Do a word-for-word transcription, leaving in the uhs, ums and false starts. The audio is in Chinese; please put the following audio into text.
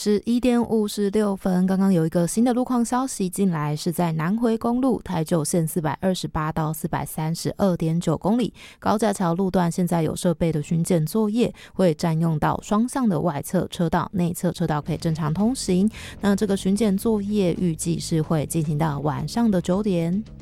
十一点五十六分，刚刚有一个新的路况消息进来，是在南回公路台九线四百二十八到四百三十二点九公里高架桥路段，现在有设备的巡检作业，会占用到双向的外侧车道，内侧车道可以正常通行。那这个巡检作业预计是会进行到晚上的九点。